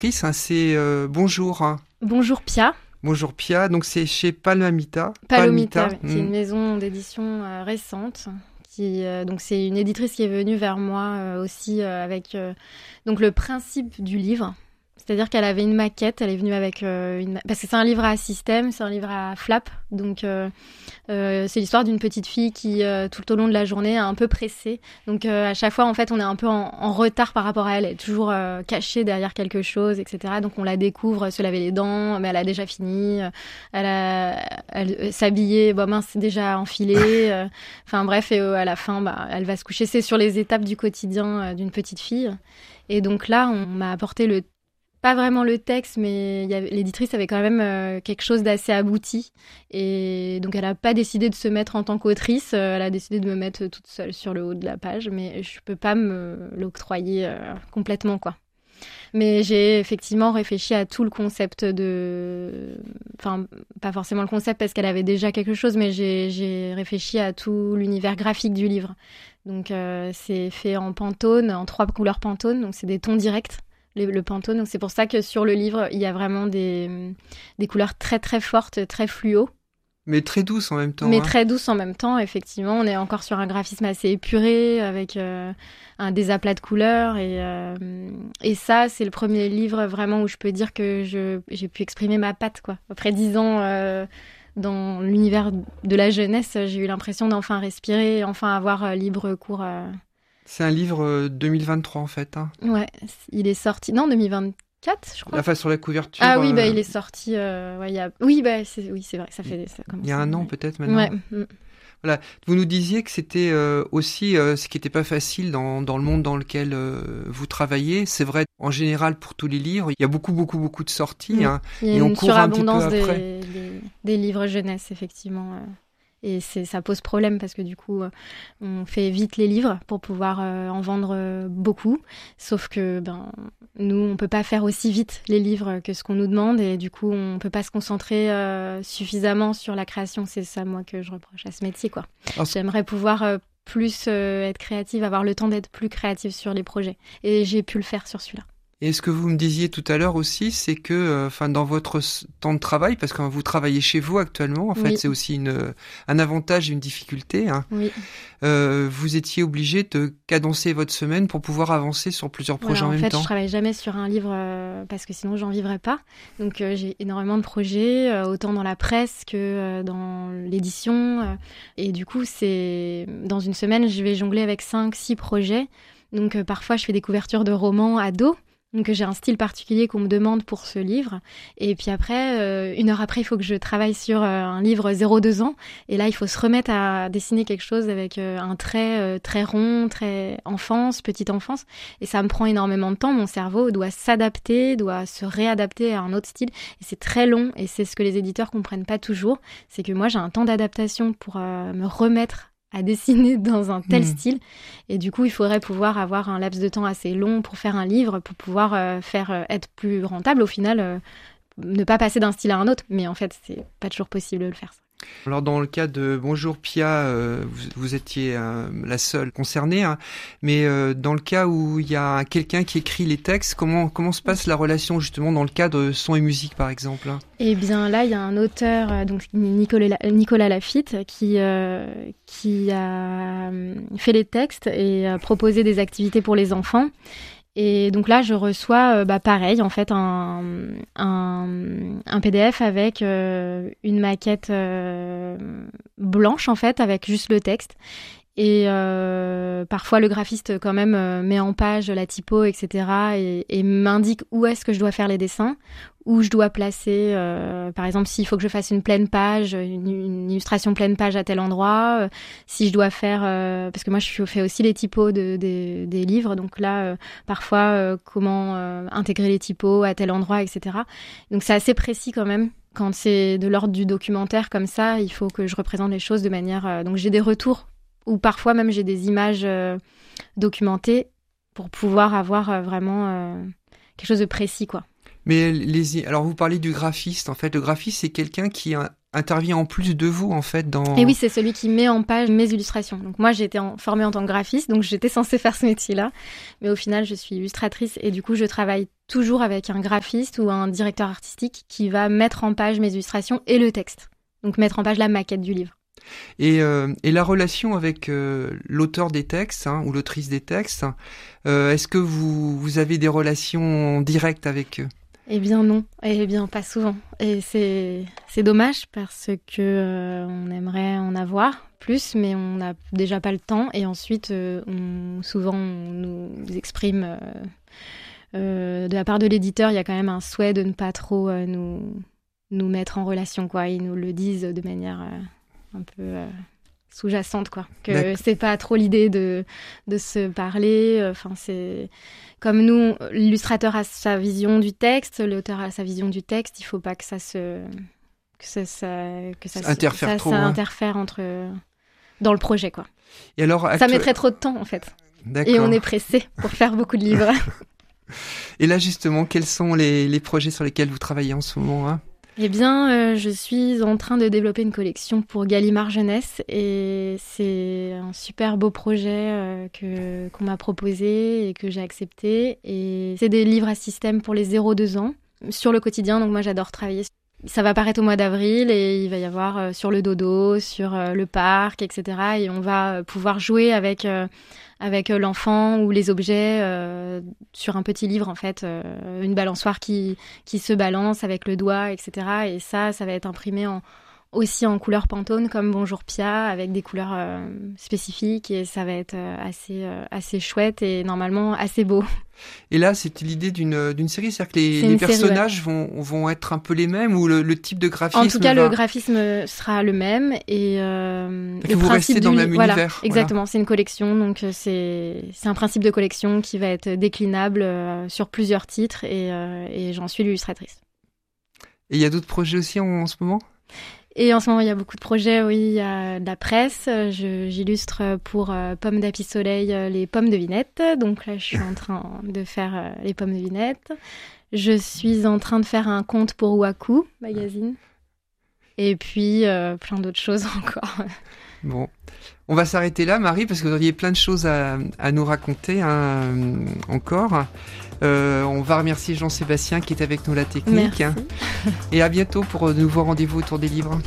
C'est bonjour. Bonjour Pia. Bonjour Pia, donc c'est chez Palomita. Palomita, oui. C'est une maison d'édition récente. Donc c'est une éditrice qui est venue vers moi aussi avec donc le principe du livre. C'est-à-dire qu'elle avait une maquette, elle est venue avec parce que c'est un livre à système, c'est un livre à flap. Donc c'est l'histoire d'une petite fille qui tout au long de la journée est un peu pressée. Donc à chaque fois en fait on est un peu en retard par rapport à elle. Elle est toujours cachée derrière quelque chose, etc. Donc on la découvre se laver les dents, mais elle a déjà fini. Elle s'habiller, mince, c'est déjà enfilé. Enfin bref, et à la fin, elle va se coucher. C'est sur les étapes du quotidien d'une petite fille. Et donc là, on m'a apporté pas vraiment le texte, mais l'éditrice avait quand même quelque chose d'assez abouti. Et donc, elle n'a pas décidé de se mettre en tant qu'autrice. Elle a décidé de me mettre toute seule sur le haut de la page. Mais je ne peux pas me l'octroyer complètement, quoi. Mais j'ai effectivement réfléchi à tout le concept Enfin, pas forcément le concept parce qu'elle avait déjà quelque chose, mais j'ai réfléchi à tout l'univers graphique du livre. Donc, c'est fait en Pantone, en 3 couleurs Pantone. Donc, c'est des tons directs. Le Pantone, donc c'est pour ça que sur le livre, il y a vraiment des couleurs très très fortes, très fluo. Mais très douces en même temps. Mais très douces en même temps, effectivement. On est encore sur un graphisme assez épuré, avec des aplats de couleurs. Et ça, c'est le premier livre vraiment où je peux dire que j'ai pu exprimer ma patte, quoi. Après 10 ans dans l'univers de la jeunesse, j'ai eu l'impression d'enfin respirer, enfin avoir libre cours. C'est un livre 2023 en fait. Hein. Ouais, il est sorti... Non, 2024, je crois. Enfin, sur la couverture... Ah oui, il est sorti... Oui, c'est vrai, ça commence... Il y a un an peut-être maintenant. Ouais. Voilà. Vous nous disiez que c'était aussi ce qui n'était pas facile dans le monde dans lequel vous travaillez. C'est vrai, en général, pour tous les livres, il y a beaucoup de sorties. Hein, il y a une surabondance des livres jeunesse, effectivement. Et ça pose problème parce que du coup, on fait vite les livres pour pouvoir en vendre beaucoup. Sauf que nous, on peut pas faire aussi vite les livres que ce qu'on nous demande. Et du coup, on peut pas se concentrer suffisamment sur la création. C'est ça, moi, que je reproche à ce métier, quoi. J'aimerais pouvoir plus être créative, avoir le temps d'être plus créative sur les projets. Et j'ai pu le faire sur celui-là. Et ce que vous me disiez tout à l'heure aussi, c'est que dans votre temps de travail, parce que vous travaillez chez vous actuellement, en fait, c'est aussi un avantage et une difficulté. Hein. Oui. Vous étiez obligé de cadencer votre semaine pour pouvoir avancer sur plusieurs projets en même temps. En fait, je travaille jamais sur un livre parce que sinon, j'en vivrais pas. Donc, j'ai énormément de projets, autant dans la presse que dans l'édition. Et du coup, dans une semaine, je vais jongler avec 5-6 projets. Donc, parfois, je fais des couvertures de romans ados. Donc j'ai un style particulier qu'on me demande pour ce livre. Et puis après, 1 heure après, il faut que je travaille sur un livre 0-2 ans. Et là, il faut se remettre à dessiner quelque chose avec un trait très rond, très petite enfance. Et ça me prend énormément de temps. Mon cerveau doit s'adapter, doit se réadapter à un autre style. Et c'est très long. Et c'est ce que les éditeurs comprennent pas toujours. C'est que moi, j'ai un temps d'adaptation pour me remettre à dessiner dans un tel style. Et du coup, il faudrait pouvoir avoir un laps de temps assez long pour faire un livre, pour pouvoir être plus rentable. Au final, ne pas passer d'un style à un autre. Mais en fait, c'est pas toujours possible de le faire. Alors dans le cas de Bonjour Pia, vous étiez la seule concernée, hein, mais dans le cas où il y a quelqu'un qui écrit les textes, comment se passe la relation justement dans le cas de son et musique par exemple? Eh bien là, il y a un auteur, donc Nicolas Lafitte, qui a fait les textes et a proposé des activités pour les enfants. Et donc là, je reçois, pareil, en fait, un PDF avec une maquette blanche, en fait, avec juste le texte. Et parfois, le graphiste, quand même, met en page la typo, etc. et m'indique où est-ce que je dois faire les dessins, où je dois placer, par exemple, s'il faut que je fasse une pleine page, une illustration pleine page à tel endroit, si je dois faire... parce que moi, je fais aussi les typos des livres, donc là, parfois, comment intégrer les typos à tel endroit, etc. Donc, c'est assez précis quand même. Quand c'est de l'ordre du documentaire comme ça, il faut que je représente les choses de manière... donc, j'ai des retours, ou parfois même j'ai des images documentées pour pouvoir avoir vraiment quelque chose de précis, quoi. Mais alors vous parlez du graphiste, en fait. Le graphiste, c'est quelqu'un qui intervient en plus de vous, en fait, dans... Et oui, c'est celui qui met en page mes illustrations. Donc moi, j'ai été formée en tant que graphiste, donc j'étais censée faire ce métier-là. Mais au final, je suis illustratrice et du coup, je travaille toujours avec un graphiste ou un directeur artistique qui va mettre en page mes illustrations et le texte. Donc mettre en page la maquette du livre. Et la relation avec l'auteur des textes ou l'autrice des textes, est-ce que vous avez des relations directes avec eux ? Eh bien non, pas souvent. Et c'est dommage parce que on aimerait en avoir plus, mais on n'a déjà pas le temps. Et ensuite, souvent on nous exprime de la part de l'éditeur, il y a quand même un souhait de ne pas trop nous mettre en relation, quoi. Ils nous le disent de manière un peu sous-jacente, quoi. Que c'est pas trop l'idée de se parler. Enfin, c'est comme nous, l'illustrateur a sa vision du texte, l'auteur a sa vision du texte. Il faut pas que ça interfère dans le projet, quoi. Et alors, ça mettrait trop de temps, en fait. D'accord. Et on est pressé pour faire beaucoup de livres. Et là, justement, quels sont les projets sur lesquels vous travaillez en ce moment, Eh bien, je suis en train de développer une collection pour Gallimard Jeunesse et c'est un super beau projet qu'on m'a proposé et que j'ai accepté. Et c'est des livres à système pour les 0-2 ans sur le quotidien. Donc moi, j'adore travailler. Ça va paraître au mois d'avril et il va y avoir sur le dodo, sur le parc, etc. Et on va pouvoir jouer avec l'enfant ou les objets sur un petit livre, en fait, une balançoire qui se balance avec le doigt, etc. Et ça va être imprimé aussi en couleur Pantone comme Bonjour Pia, avec des couleurs spécifiques, et ça va être assez chouette et normalement assez beau. Et là, c'était l'idée d'une série, c'est-à-dire que les personnages vont être un peu les mêmes, ou le type de graphisme? En tout cas, le graphisme sera le même, et le vous restez dans le même univers. Voilà, exactement. C'est une collection, donc c'est un principe de collection qui va être déclinable sur plusieurs titres, et j'en suis l'illustratrice. Et il y a d'autres projets aussi en ce moment? Et en ce moment, il y a beaucoup de projets, oui, il y a de la presse. J'illustre pour Pommes d'Api Soleil les pommes de Vinette. Donc là, je suis en train de faire les pommes de Vinette. Je suis en train de faire un conte pour Waku Magazine. Et puis, plein d'autres choses encore. Bon, on va s'arrêter là, Marie, parce que vous auriez plein de choses à nous raconter encore. On va remercier Jean-Sébastien qui est avec nous à la technique. Merci. Et à bientôt pour de nouveaux rendez-vous autour des livres.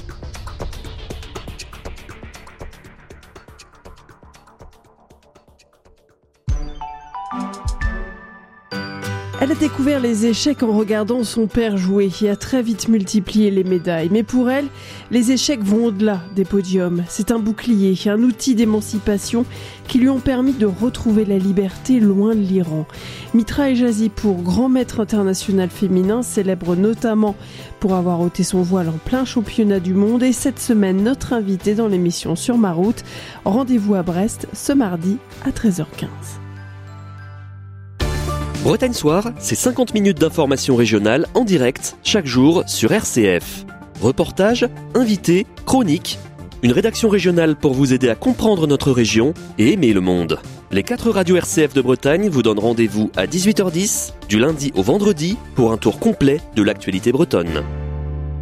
Elle a découvert les échecs en regardant son père jouer et a très vite multiplié les médailles. Mais pour elle, les échecs vont au-delà des podiums. C'est un bouclier, un outil d'émancipation qui lui ont permis de retrouver la liberté loin de l'Iran. Mitra Ejazipour, grand maître international féminin, célèbre notamment pour avoir ôté son voile en plein championnat du monde. Et cette semaine, notre invitée dans l'émission Sur ma route. Rendez-vous à Brest ce mardi à 13h15. Bretagne Soir, c'est 50 minutes d'information régionale en direct, chaque jour sur RCF. Reportages, invités, chroniques, une rédaction régionale pour vous aider à comprendre notre région et aimer le monde. Les 4 radios RCF de Bretagne vous donnent rendez-vous à 18h10, du lundi au vendredi, pour un tour complet de l'actualité bretonne.